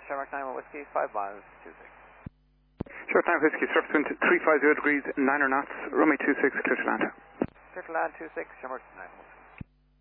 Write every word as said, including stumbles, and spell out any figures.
Shamrock nine one Whiskey, five miles, two six. Sure, nine Whiskey, surface wind three five zero degrees, niner knots, runway two six, clear to land. Clear to land, two six, Shamrock nine one Whiskey.